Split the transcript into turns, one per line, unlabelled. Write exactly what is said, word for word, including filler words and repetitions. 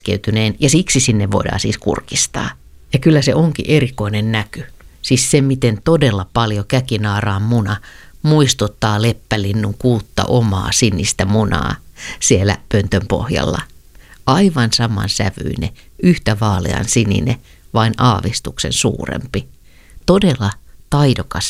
keskeytyneen ja siksi sinne voidaan siis kurkistaa. Ja kyllä se onkin erikoinen näky. Siis se, miten todella paljon käkinaaraan muna muistuttaa leppälinnun kuutta omaa sinistä munaa siellä pöntön pohjalla. Aivan saman sävyinen, yhtä vaalean sininen, vain aavistuksen suurempi. Todella taidokas